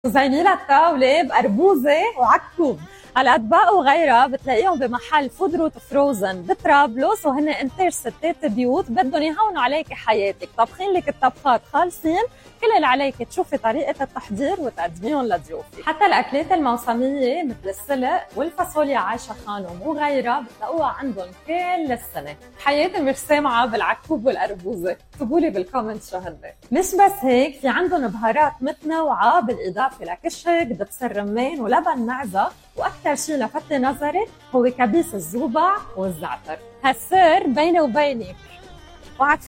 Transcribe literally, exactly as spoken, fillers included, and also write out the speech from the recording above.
زيني لها الطاولة بأربوزة وعكوب. هالأطباق وغيرها بتلاقيهم بمحل فود روت فروزن بطرابلس، وهن انتاج ستات بيوت بدهم يهونوا عليك حياتك، طبخين لك الطبخات خالصين. كل اللي عليك تشوفي طريقة التحضير وتقدميهم لضيوفك. حتى الأكلات الموسمية مثل السلق والفاصوليا عايشة خانم وغيرها بتلاقوها عندهم كل السنة. حياتي مش سامعة بالعكوب والأربوزة، اكتبولي بالكومنت شو هن. مش بس هيك، في عندهم بهارات متنوعة بالإضافة لكشك دبس الرمان ولبن معزة، وأكثر شيء لفت نظري هو كبيس الزوبع والزعتر. هالسر بيني وبينك.